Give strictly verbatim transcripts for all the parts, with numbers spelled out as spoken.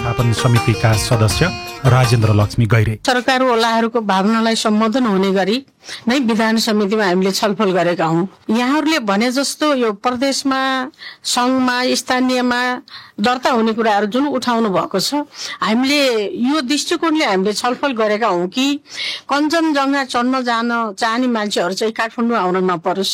व्यवस्थापन समितिका सदस्य राजेन्द्र लक्ष्मी गैरे। सरकार वालाहरूको भावनालाई सम्बोधन हुने गरी नै विधान समितिमा हामीले छलफल गरेका हौं। यहाँहरूले भने जस्तो यो प्रदेशमा, संघमा, स्थानीयमा दर्ता हुने कुराहरू जुन उठाउनु भएको छ, हामीले यो दृष्टिकोणले हामीले छलफल गरेका हौं कि कञ्चनजङ्घा चढ्न जान चाहने मान्छेहरू चाहिँ काठमाडौँ आउन नपरोस्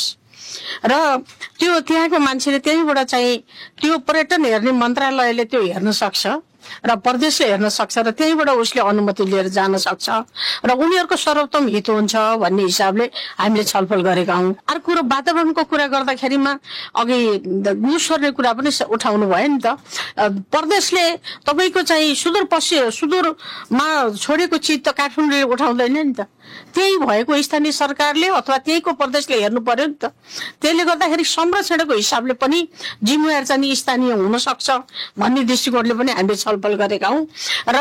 र त्यो त्यहाँको मान्छेले त्यहीबाट चाहिँ त्यो पर्यटन हेर्ने मन्त्रालयले त्यो हेर्न सक्छ र प्रदेशले हेर्न सक्छ र त्यहीबाट उसले अनुमति लिएर जान सक्छ र उनीहरूको सर्वोत्तम हित हुन्छ भन्ने हिसाबले हामीले छलफल गरेका हौं। अर्को कुरो वातावरणको कुरा गर्दाखेरिमा अघि घुस गर्ने कुरा पनि उठाउनु भयो नि त। प्रदेशले तपाईको चाहिँ सुदूरपश्चिम सुदूरमा छोडेको चिज त काठमाडौँले उठाउँदैन नि त, त्यही भएको स्थानीय सरकारले अथवा त्यहीको प्रदेशले हेर्नु पर्यो नि त। त्यसले गर्दाखेरि संरक्षणको हिसाबले पनि जिम्मेवार चाहिँ स्थानीय हुन सक्छ भन्ने दृष्टिकोणले पनि हामीले छलफल गरेका हौं र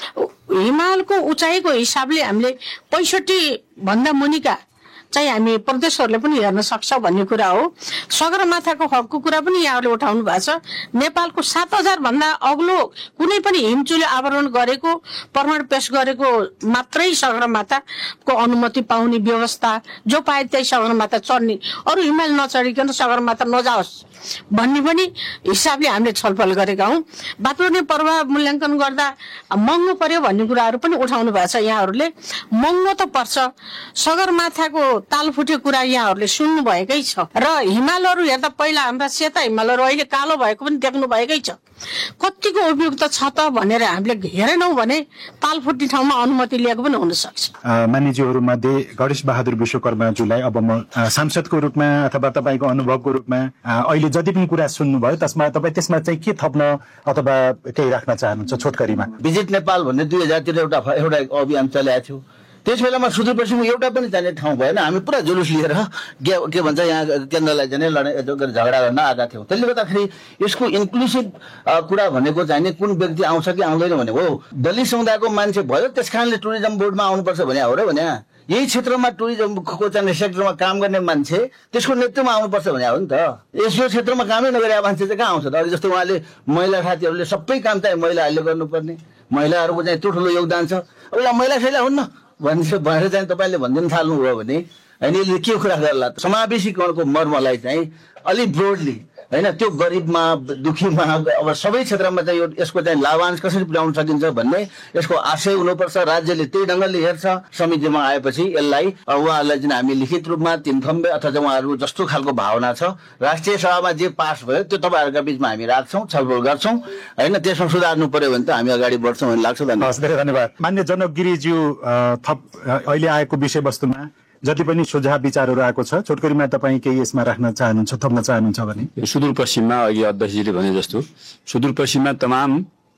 हिमालको उचाइको हिसाबले हामीले पैंसठी भन्दा मुनिका चाहिँ हामी प्रदेशहरूले पनि हेर्न सक्छ भन्ने कुरा हो। सगरमाथाको हकको कुरा पनि यहाँहरूले उठाउनु भएको छ। नेपालको सात हजार भन्दा अग्लो कुनै पनि हिमचुले आवरण गरेको प्रमाण पेश गरेको मात्रै सगरमाथाको अनुमति पाउने व्यवस्था, जो पाए त्यही सगरमाथा चढ्ने, अरू हिमाल नचढिकन सगरमाथा नजाओस् भन्ने पनि हिसाबले हामीले छलफल गरेका हौं। वातावरणीय प्रभाव मूल्याङ्कन गर्दा महँगो पर्यो भन्ने कुराहरू पनि उठाउनु भएको छ यहाँहरूले। महँगो त पर्छ, सगरमाथाको ताल फुट्यो कुरा यहाँहरूले सुन्नु भएकै छ र हिमालहरू हेर्दा पहिला हाम्रा सेता हिमालहरू अहिले कालो भएको पनि देख्नु भएकै छ। कतिको उपयुक्त छ त भनेर हामीले हेरेनौं भने ताल फुट्ने ठाउँमा अनुमति लिएको पनि हुन सक्छ। मान्यज्यूहरू मध्ये गणेश बहादुर विश्वकर्माज्यूलाई अब म सांसदको रूपमा अथवा तपाईको अनुभवको रूपमा अहिले जति पनि कुरा सुन्नुभयो त्यसमा तपाईँ त्यसमा चाहिँ के थप्न अथवा केही राख्न चाहनुहुन्छ छोटकरीमा? भिजिट नेपाल भन्ने दुई हजारतिर एउटा एउटा अभियान चलाएको थियो। त्यस बेलामा सुदूरपश्चिमको एउटा पनि जाने ठाउँ भएन, हामी पुरा जुलुस लिएर के के भन्छ यहाँ केन्द्रलाई जाने लडे झगडा गर्न आएका थियौँ। त्यसले गर्दाखेरि यसको इन्क्लुसिभ कुरा भनेको चाहिँ कुन व्यक्ति आउँछ कि आउँदैन भने हो। दलित समुदायको मान्छे भयो त्यस कारणले टुरिज्म बोर्डमा आउनुपर्छ भने हो र भने यही क्षेत्रमा टुरिज्मको चाहिँ सेक्टरमा काम गर्ने मान्छे त्यसको नेतृत्वमा आउनुपर्छ भने हो नि त। यसो क्षेत्रमा कामै नगरेका मान्छे चाहिँ कहाँ आउँछ त? अहिले जस्तो उहाँले महिला साथीहरूले सबै काम चाहिँ महिलाहरूले गर्नुपर्ने, महिलाहरूको चाहिँ ठुलो योगदान छ। अब महिला सैला हुन्न भन्छ भनेर चाहिँ तपाईँले भनिदिनु थाल्नुभयो भने होइन, यसले के कुरा गर्ला? समावेशीकरणको मर्मलाई चाहिँ अलिक ब्रोडली होइन, त्यो गरिबमा दुखीमा अब सबै क्षेत्रमा चाहिँ यो यसको चाहिँ लाभांश कसरी पुर्याउन सकिन्छ भन्ने यसको आशय हुनुपर्छ। राज्यले त्यही ढङ्गले हेर्छ। समितिमा आएपछि यसलाई उहाँहरूलाई चाहिँ हामी लिखित रूपमा तीन खम्बे अथवा चाहिँ उहाँहरू जस्तो खालको भावना छ राष्ट्रिय सभामा जे पास भयो त्यो तपाईँहरूका बिचमा हामी राख्छौँ, छलफल गर्छौँ होइन। त्यसमा सुधार्नु पर्यो भने त हामी अगाडि बढ्छौँ भन्ने लाग्छ। धेरै धन्यवाद। मान्य जनक गिरीज्यू, थप अहिले आएको विषयवस्तुमा जति पनि सुझाव विचारहरू आएको छ, छोटकरीमा तपाईँ केही यसमा राख्न चाहनुहुन्छ, थप्न चाहनुहुन्छ भने? सुदूरपश्चिममा अघि अध्यक्षजीले भने जस्तो सुदूरपश्चिममा तमाम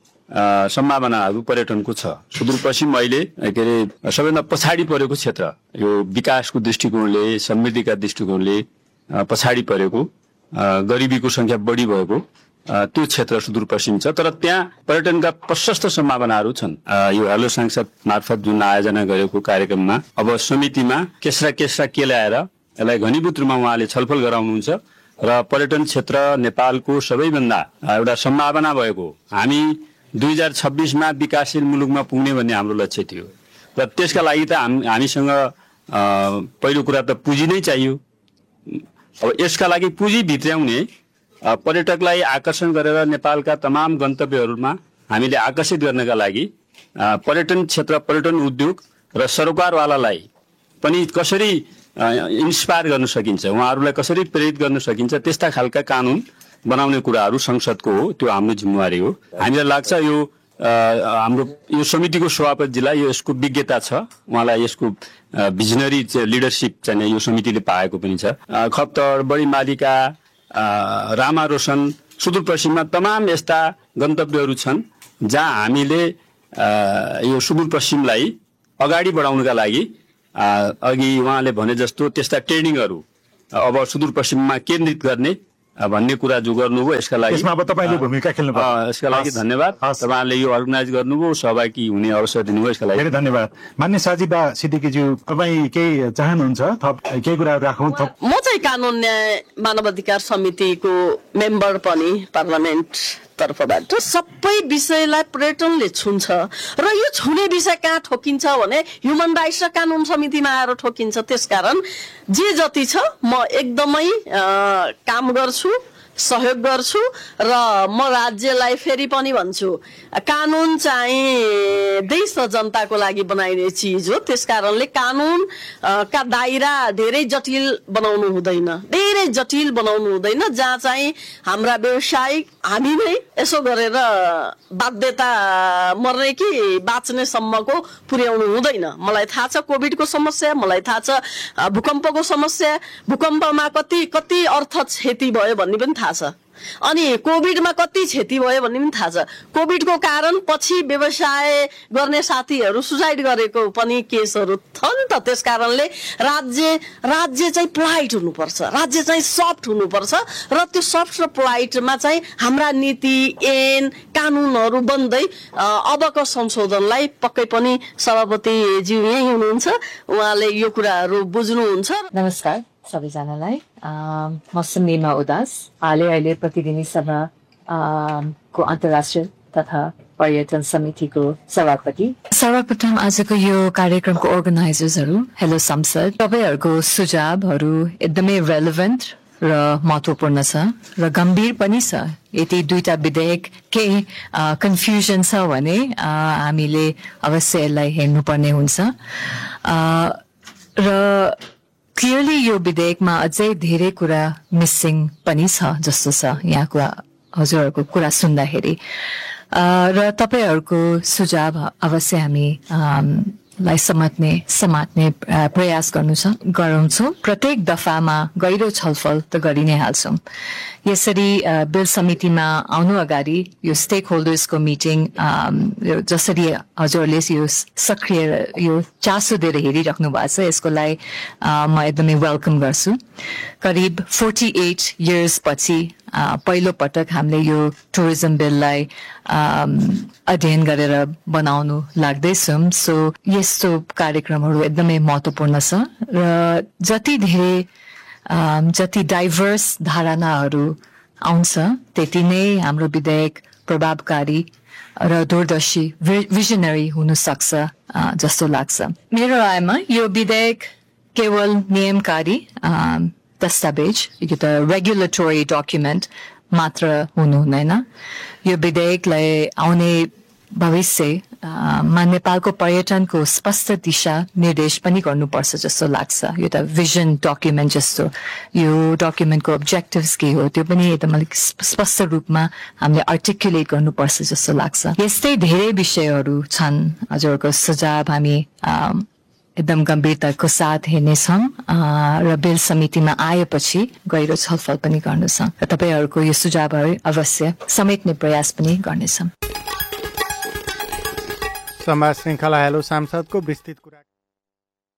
सम्भावनाहरू पर्यटनको छ। सुदूरपश्चिम अहिले के अरे सबैभन्दा पछाडि परेको क्षेत्र, यो विकासको दृष्टिकोणले, समृद्धिका दृष्टिकोणले पछाडि परेको, गरिबीको संख्या बढी भएको त्यो क्षेत्र सुदूरपश्चिम छ। तर त्यहाँ पर्यटनका प्रशस्त सम्भावनाहरू छन्। यो हेलो सांसद मार्फत जुन आयोजना गरेको कार्यक्रममा अब समितिमा केस्रा केस्रा के ल्याएर यसलाई घनीभूत रूपमा उहाँले छलफल गराउनुहुन्छ र पर्यटन क्षेत्र नेपालको सबैभन्दा एउटा सम्भावना भएको, हामी दुई हजार छब्बिसमा विकासशील मुलुकमा पुग्ने भन्ने हाम्रो लक्ष्य थियो र त्यसका लागि त हामीसँग पहिलो कुरा त पुँजी नै चाहियो। अब यसका लागि पुँजी भित्र्याउने, पर्यटकलाई आकर्षण गरेर नेपालका तमाम गन्तव्यहरूमा हामीले आकर्षित गर्नका लागि पर्यटन क्षेत्र, पर्यटन उद्योग र सरकारवालालाई पनि कसरी इन्स्पायर गर्न सकिन्छ, उहाँहरूलाई कसरी प्रेरित गर्न सकिन्छ, त्यस्ता खालका कानुन बनाउने कुराहरू संसदको हो। त्यो हाम्रो जिम्मेवारी हो। हामीलाई लाग्छ यो हाम्रो यो समितिको सभापतिजीलाई यो यसको विज्ञता छ, उहाँलाई यसको भिजनरी लिडरसिप चाहिँ यो समितिले पाएको पनि छ। खप्तर, बढीमालिका, रामा रोशन, सुदूरपश्चिममा तमाम यस्ता गन्तव्यहरू छन् जहाँ हामीले यो सुदूरपश्चिमलाई अगाडि बढाउनका लागि अघि उहाँले भने जस्तो त्यस्ता ट्रेनिङहरू अब सुदूरपश्चिममा केन्द्रित गर्ने भन्ने कुरा जो गर्नुभयो, यसका लागि यसमा अब तपाईँले भूमिका खेल्नु पर्छ। यसका लागि धन्यवाद। तपाईँले यो अर्गनाइज गर्नुभयो, सहभागी हुने अवसर दिनुभयो, यसका लागि धेरै धन्यवाद। मान्य साजिदा सिद्दिकीज्यू, तपाईँ केही चाहनुहुन्छ थप केही कुराहरू राखौँ? थप म चाहिँ कानुन न्याय मानव अधिकार समितिको मेम्बर पनि पार्लियामेन्ट तर्फबाट सबै विषयलाई पर्यटनले छुन्छ र यो छुने विषय कहाँ ठोकिन्छ भने ह्युमन राइट्स र कानुन समितिमा आएर ठोकिन्छ। त्यसकारण जे जति छ म एकदमै काम गर्छु, सहयोग गर्छु र म राज्यलाई फेरि पनि भन्छु कानुन चाहिँ देश र जनताको लागि बनाइने चिज हो। त्यसकारणले कानुन का दायरा धेरै जटिल बनाउनु हुँदैन, धेरै जटिल बनाउनु हुँदैन जहाँ चाहिँ हाम्रा व्यवसायिक हामी नै यसो गरेर बाध्यता मर्ने कि बाँच्ने सम्मको पुर्याउनु हुँदैन। मलाई थाहा छ कोभिडको समस्या, मलाई थाहा छ भूकम्पको समस्या, भूकम्पमा कति कति अर्थ क्षति भयो भन्ने पनि थाहा छ, अनि कोभिडमा कति क्षति भयो भन्ने पनि थाहा छ। कोभिडको कारण पछि व्यवसाय गर्ने साथीहरू सुसाइड गरेको पनि केसहरू छ नि त। त्यस कारणले राज्य राज्य चाहिँ पोलाइट हुनुपर्छ, राज्य चाहिँ सफ्ट हुनुपर्छ र त्यो सफ्ट र पोलाइटमा चाहिँ हाम्रा नीति ऐन कानुनहरू बन्दै अबको संशोधनलाई पक्कै पनि सभापतिज्यू यही हुनुहुन्छ, उहाँले यो कुराहरू बुझ्नुहुन्छ। नमस्कार सबैजनालाई। म समीमा उदास, हालै अहिले प्रतिनिधि सभा को अन्तर्राष्ट्रिय तथा पर्यटन समितिको सभापति। सर्वप्रथम आजको यो कार्यक्रमको अर्गनाइजर्सहरू, हेलो संसद, तपाईँहरूको सुझावहरू एकदमै रेलेभेन्ट र महत्त्वपूर्ण छ र गम्भीर पनि छ। यदि दुईटा विधेयक केही कन्फ्युजन छ भने हामीले अवश्य यसलाई हेर्नुपर्ने हुन्छ र क्लियरली यो विधेयकमा अझै धेरै कुरा मिसिङ पनि छ जस्तो छ यहाँको हजुरहरूको कुरा सुन्दाखेरि र तपाईँहरूको सुझाव अवश्य हामी लाई समात्ने समात्ने प्रयास गर्नु छ गराउँछौँ। प्रत्येक दफामा गहिरो छलफल त गरि नै हाल्छौँ। यसरी बिल समितिमा आउनु अगाडि यो स्टेक होल्डर्सको मिटिङ जसरी हजुरहरूले यो सक्रिय यो चासो दिएर हेरिराख्नु भएको छ, यसको लागि म एकदमै वेलकम गर्छु। करिब फोर्टी एट इयर्स पछि पहिलो पटक हामीले यो टुरिज्म बिललाई अध्ययन गरेर बनाउनु लाग्दैछौँ। सो यस्तो कार्यक्रमहरू एकदमै महत्त्वपूर्ण छ र जति धेरै जति डाइभर्स धारणाहरू आउँछ त्यति नै हाम्रो विधेयक प्रभावकारी र दूरदर्शी भिजनरी हुन सक्छ जस्तो लाग्छ। मेरो रायमा यो विधेयक केवल नियमकारी दस्तावेज, यो त रेगुलेटरी डकुमेन्ट मात्र हुनु हुँदैन। यो विधेयकलाई आउने भविष्यमा नेपालको पर्यटनको स्पष्ट दिशा निर्देश पनि गर्नुपर्छ जस्तो लाग्छ। यो त भिजन डकुमेन्ट जस्तो, यो डकुमेन्टको अब्जेक्टिभ्स के हो त्यो पनि एकदम अलिक स्पष्ट रूपमा हामीले आर्टिकुलेट गर्नुपर्छ जस्तो लाग्छ। यस्तै धेरै विषयहरू छन्, हजुरहरूको सुझाव हामी एकदम गम्भीरताको साथ हेर्नेछौँ र बिल समितिमा आएपछि गहिरो छलफल पनि गर्नेछौँ र तपाईँहरूको यो सुझावहरू अवश्य समेट्ने प्रयास पनि गर्नेछौँ। समाज श्रृङ्खला हेलो सांसदको विस्तृत कुरा